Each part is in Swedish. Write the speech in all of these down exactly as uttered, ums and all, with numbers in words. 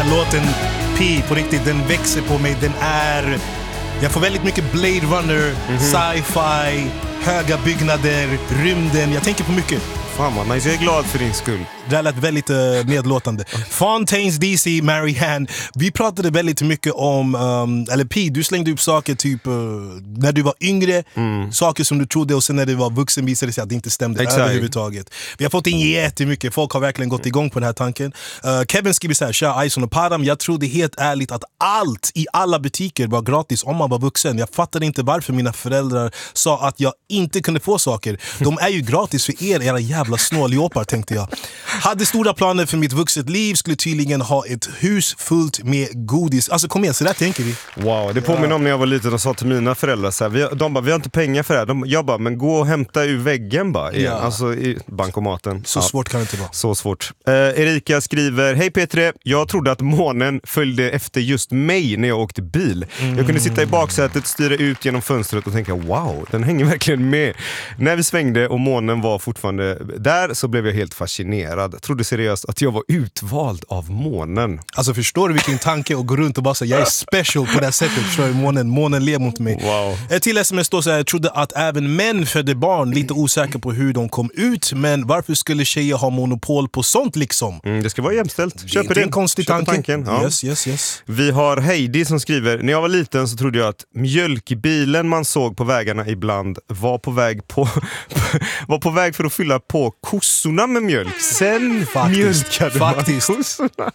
här låten P, på riktigt, den växer på mig. Den är... Jag får väldigt mycket Blade Runner, mm-hmm. sci-fi, höga byggnader, rymden. Jag tänker på mycket. Fan man, jag är glad för din skull. Det lät väldigt uh, nedlåtande. Fontaines D C, Marianne. Vi pratade väldigt mycket om, um, eller P, du slängde upp saker typ uh, när du var yngre, mm. saker som du trodde, och sen när du var vuxen visade det sig att det inte stämde Exakt. överhuvudtaget. Vi har fått in jättemycket, folk har verkligen gått igång på den här tanken. Uh, Kevin skriver så här: Tja, Ison och Param, jag trodde helt ärligt att allt i alla butiker var gratis om man var vuxen. Jag fattade inte varför mina föräldrar sa att jag inte kunde få saker. De är ju gratis för er, era jävla snåljåpar, tänkte jag. Hade stora planer för mitt vuxet liv, skulle tydligen ha ett hus fullt med godis. Alltså kom igen, så där tänker vi. Wow, det påminner ja. om när jag var liten och sa till mina föräldrar så här, vi, de bara, vi har inte pengar för det här. De, jag bara, men gå och hämta ur väggen bara, igen. Ja. Alltså i bankomaten. Så ja. svårt kan det inte vara. Så svårt. Eh, Erika skriver: Hej P tre, jag trodde att månen följde efter just mig när jag åkte bil. Mm. Jag kunde sitta i baksätet, styra ut genom fönstret och tänka, wow, den hänger verkligen med. När vi svängde och månen var fortfarande där så blev jag helt fascinerad. Jag trodde seriöst att jag var utvald av månen. Alltså förstår du vilken tanke att gå runt och bara säga jag är special på det här sättet, förstår du? Månen, månen ler mot mig. Wow. Ett till sms står så här: jag trodde att även män födde barn, lite osäker på hur de kom ut, men varför skulle tjejer ha monopol på sånt liksom? Mm, det ska vara jämställt. Köper det är en konstig tanke. Tanken. Ja. Yes, yes, yes. Vi har Heidi som skriver: när jag var liten så trodde jag att mjölkbilen man såg på vägarna ibland var på väg på var på väg för att fylla på kossorna med mjölk. Sen faktiskt, mjölkade faktiskt. man kossorna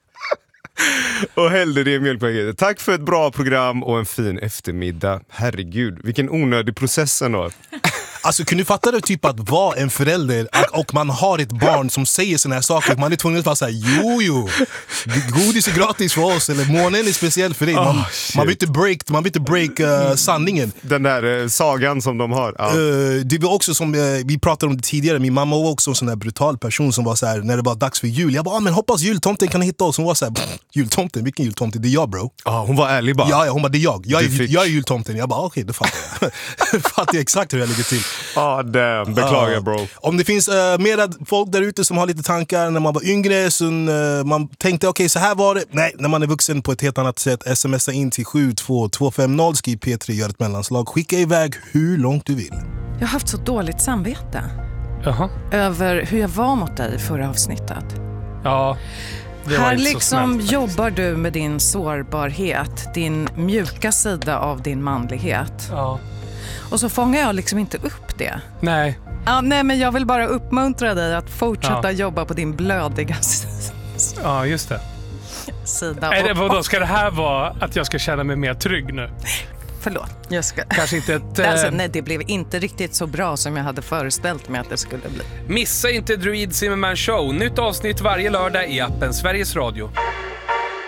och hällde det i mjölkpaketet. Tack för ett bra program och en fin eftermiddag. Herregud, vilken onödig process ändå. Alltså, kan du fatta det typ att vara en förälder och man har ett barn som säger såna här saker, man är tvungen att vara såhär, jo jo, godis är gratis för oss, eller månen är speciell för dig. Man, oh, man vill inte break, man vill inte break uh, sanningen. Den där uh, sagan som de har. Ja. Uh, det var också som uh, vi pratade om det tidigare, min mamma var också en sån där brutal person som var så här när det var dags för jul. Jag bara, ah, men hoppas jultomten kan hitta oss. Hon var så här, jultomten, vilken jultomten? Det är jag, bro. Ja, ah, hon var ärlig bara. Ja, ja hon bara, det är jag. Jag är, fick... jag är jultomten. Jag bara, okej, okay, det fattar jag. fattar jag exakt hur jag ligger till. Ah, damn. Beklagar, bro. Uh, om det finns uh, mera folk där ute som har lite tankar när man var yngre, så uh, man tänkte, okej, okay, så här var det. Nej, när man är vuxen på ett helt annat sätt. Smsa in till sju två två fem noll, skriv P tre, gör ett mellanslag. Skicka iväg hur långt du vill. Jag har haft så dåligt samvete. Jaha. Över hur jag var mot dig i förra avsnittet. Ja. Här liksom snällt, jobbar du med din sårbarhet, din mjuka sida av din manlighet. Ja. Och så fångar jag liksom inte upp det. Nej. Ja, nej, men jag vill bara uppmuntra dig att fortsätta ja. jobba på din blödiga sida. Ja, just det. Sida. Är det, vadå, ska det här vara att jag ska känna mig mer trygg nu? Förlåt, jag ska... Kanske inte ett... Alltså, nej, det blev inte riktigt så bra som jag hade föreställt mig att det skulle bli. Missa inte Druid Zimmerman Show. Nytt avsnitt varje lördag i appen Sveriges Radio.